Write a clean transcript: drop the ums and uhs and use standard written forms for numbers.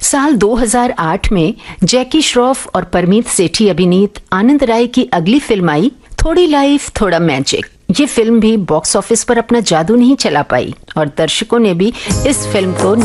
साल 2008 में जैकी श्रॉफ और परमीत सेठी अभिनीत आनंद राय की अगली फिल्म आई थोड़ी लाइफ थोड़ा मैजिक। ये फिल्म भी बॉक्स ऑफिस पर अपना जादू नहीं चला पाई और दर्शकों ने भी इस फिल्म को